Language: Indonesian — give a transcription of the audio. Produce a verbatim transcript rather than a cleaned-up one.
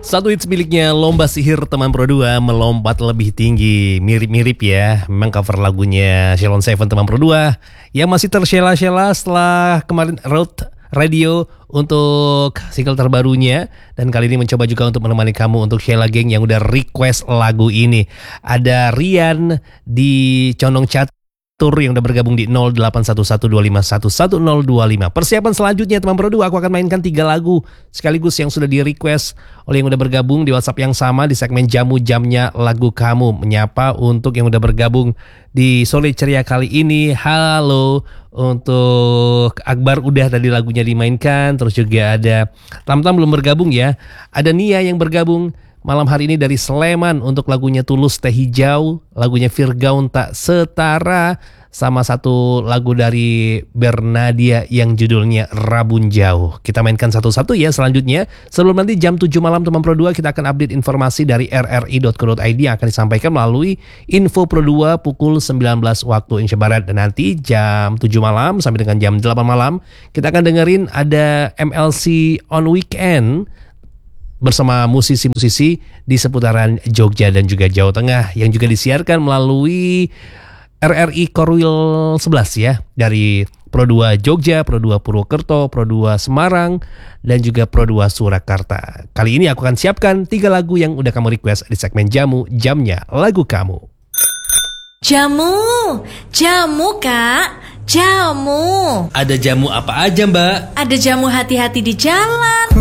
Satu hits miliknya Lomba Sihir Teman Pro dua melompat lebih tinggi. Mirip-mirip ya, memang cover lagunya Sheila on Seven Teman Pro dua yang masih tershela-shela setelah kemarin Road Radio untuk single terbarunya. Dan kali ini mencoba juga untuk menemani kamu untuk Sheila Gang yang udah request lagu ini. Ada Rian di Condong Catur yang udah bergabung di nol delapan satu satu dua lima satu satu nol dua lima. Persiapan selanjutnya teman Pro dua, aku akan mainkan tiga lagu sekaligus yang sudah di request oleh yang udah bergabung di WhatsApp yang sama di segmen Jamu Jamnya Lagu Kamu. Menyapa untuk yang udah bergabung di sore ceria kali ini. Halo untuk Akbar, udah tadi lagunya dimainkan. Terus juga ada Tam-Tam belum bergabung ya. Ada Nia yang bergabung malam hari ini dari Sleman untuk lagunya Tulus Teh Hijau, lagunya Virgaun Tak Setara, sama satu lagu dari Bernadia yang judulnya Rabun Jauh. Kita mainkan satu-satu ya selanjutnya. Sebelum nanti jam tujuh malam teman Pro dua, kita akan update informasi dari r r i dot co dot i d yang akan disampaikan melalui Info Pro dua pukul sembilan belas waktu Indonesia Barat. Dan nanti jam tujuh malam sampai dengan jam delapan malam kita akan dengerin ada M L C on Weekend bersama musisi-musisi di seputaran Jogja dan juga Jawa Tengah yang juga disiarkan melalui R R I Korwil sebelas ya, dari Pro dua Jogja, Pro dua Purwokerto, Pro dua Semarang, dan juga Pro dua Surakarta. Kali ini aku akan siapkan tiga lagu yang udah kamu request di segmen Jamu Jamnya Lagu Kamu. Jamu, jamu kak, jamu. Ada jamu apa aja mbak? Ada jamu hati-hati di jalan.